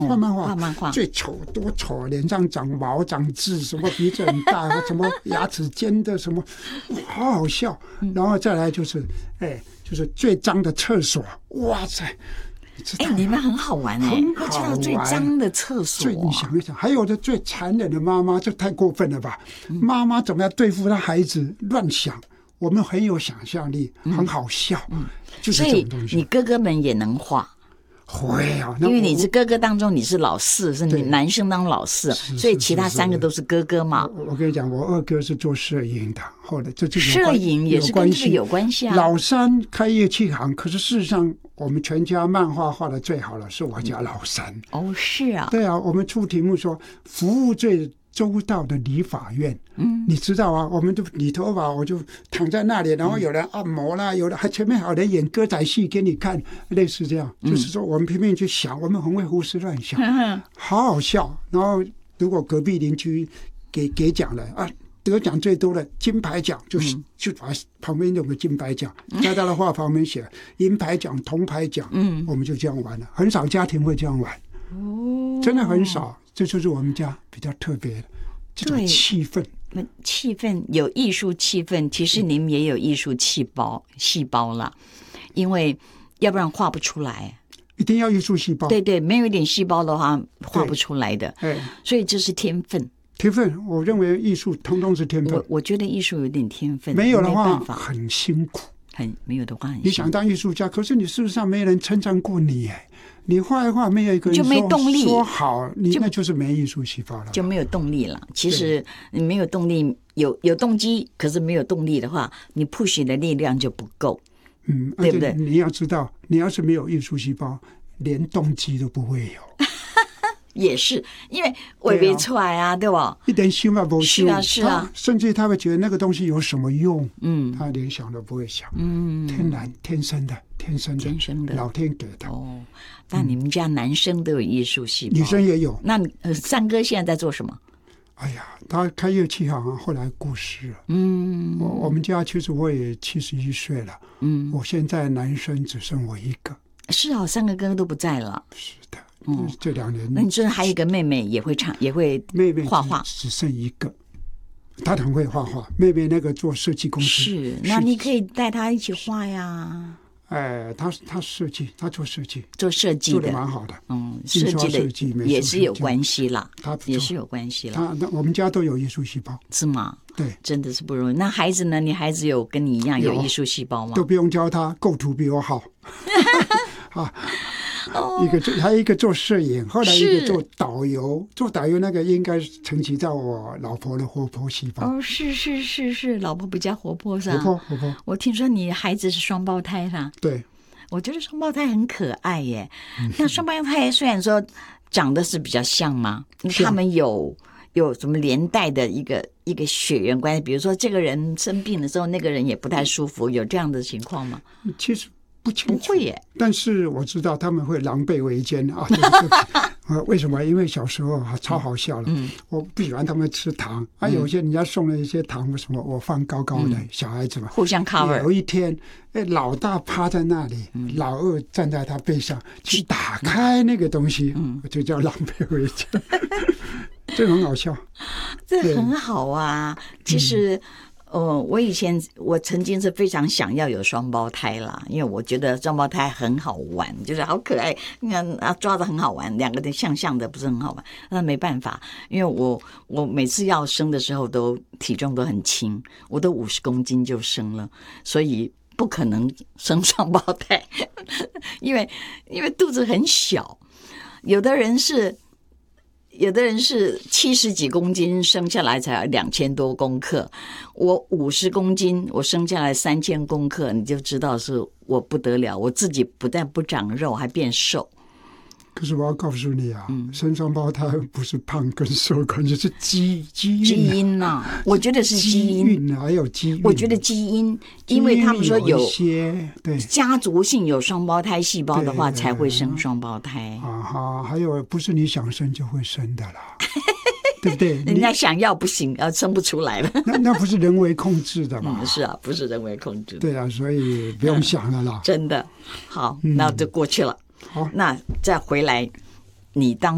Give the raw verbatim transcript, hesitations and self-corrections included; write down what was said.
画漫画， 画漫画最丑多丑，脸上长毛长痣，什么鼻子很大，什么牙齿尖的，什么好好笑。然后再来就是，哎，就是最脏的厕所，哇塞！ 哎，你们很好玩哎， 很好玩， 会去到最脏的厕所。 最你想一想，还有的最残忍的妈妈，这太过分了吧？嗯、妈妈怎么样对付她孩子？乱想，我们很有想象力，嗯、很好笑，嗯、就是这种东西。 所以你哥哥们也能画。 会啊， 因为你是哥哥当中你是老四，是你男生当老四，所以其他三个都是哥哥嘛。 我, 我跟你讲，我二哥是做摄影的，后来这这摄影也是跟这个有关系啊。 老三开乐器行，可是事实上我们全家漫画画的最好的是我家老三。 哦，是啊， 对啊，我们出题目说服务最周到的理发院，嗯，你知道啊，我们就理头发，我就躺在那里，然后有人按摩啦，有的还前面还有人演歌仔戏给你看，类似这样，嗯、就是说我们拼命去想，我们很会胡思乱想，嗯、好好笑。然后如果隔壁邻居给给奖了啊，得奖最多的金牌奖，就是、嗯、就把旁边有个金牌奖，在他的画旁边写银牌奖、铜牌奖，嗯，我们就这样玩了，很少家庭会这样玩，哦，真的很少。这就是我们家比较特别的这种气氛， 气氛有艺术气氛，其实你们也有艺术细胞细胞了，因为要不然画不出来， 一定要艺术细胞。 对对，没有一点细胞的话，画不出来的。所以这是天分。 天分，我认为艺术通通是天分。 我我觉得艺术有点天分， 没有的话很辛苦， 很没有的话很辛苦。 你想当艺术家，可是你事实上没人称赞过你哎。你画一画，没有一个人就没动力说好，你那就是没艺术细胞了， 就没有动力了。其实你没有动力，有有动机，可是没有动力的话，你 push 的力量就不够， 嗯，对不对？你要知道，你要是没有艺术细胞，连动机都不会有。 也是，因为我没出来啊，对吧？ 一点想法不是啊，是啊， 甚至他会觉得那个东西有什么用，嗯，他连想都不会想，嗯，天然天生的，天生的， 天生的， 老天给的。 哦，那你们家男生都有艺术细胞， 女生也有。 那呃，三哥现在在做什么？ 哎呀，他开乐器行，后来过世了。嗯，我我们家其实我也七十一岁了，嗯，我现在男生只剩我一个。 是啊，三个哥哥都不在了。 是的。嗯，这两年， 那你说还有一个妹妹也会唱，也会妹妹画画， 只剩一个，她很会画画。妹妹那个做设计公司， 是，那你可以带她一起画呀。 哎，她她设计，她做设计， 做设计的做的蛮好的， 嗯，设计的也是有关系啦，她也是有关系啦。 她那我们家都有艺术细胞， 是吗？ 对， 真的是不容易。那孩子呢？你孩子有跟你一样有艺术细胞吗？ 都不用教他，构图比我好。啊。一个做，还有一个做摄影，后来一个做导游。做导游那个应该承袭到我老婆的活泼细胞。 哦，是是是是，老婆比较活泼是吧？ 活泼活泼。 我听说你孩子是双胞胎啦。 对， 我觉得双胞胎很可爱耶。嗯、那双胞胎虽然说长得是比较像嘛，他们有有什么连带的一个一个血缘关系？比如说这个人生病的时候，那个人也不太舒服，有这样的情况吗？ 其实。不清楚， 不会耶。 但是我知道他们会狼狈为奸啊！呃，为什么？因为小时候啊，超好笑了。嗯，我不喜欢他们吃糖啊，有些人家送了一些糖，什么我放高高的，嗯、小孩子嘛， 互相 cover。 有一天，哎，老大趴在那里，嗯、老二站在他背上，去打开那个东西，嗯，就叫狼狈为奸。这很好笑， 这很好啊。其实。嗯哦，我以前我曾经是非常想要有双胞胎啦，因为我觉得双胞胎很好玩，就是好可爱，你看啊抓着很好玩，两个人像像的不是很好玩。那没办法，因为我我每次要生的时候都体重都很轻，我都五十公斤就生了，所以不可能生双胞胎，因为因为肚子很小，有的人是。有的人是七十几公斤生下来才两千多公克，我五十公斤，我生下来三千公克，你就知道是我不得了，我自己不但不长肉，还变瘦。 可是我要告诉你啊，嗯、生双胞胎不是胖跟瘦，关键是基基因、啊。 基因呐、啊，我觉得是基因， 基因还有基因。 我觉得基因，因为他们说有些对家族性有双胞胎细胞的话，才会生双胞胎。 啊哈，还有不是你想生就会生的啦。对不对？ 人家想要不行，要生不出来了。 那那不是人为控制的嘛、 嗯？是啊，不是人为控制的。 对啊，所以不用想了啦。 真的好，那就过去了。 好， 那再回来，你当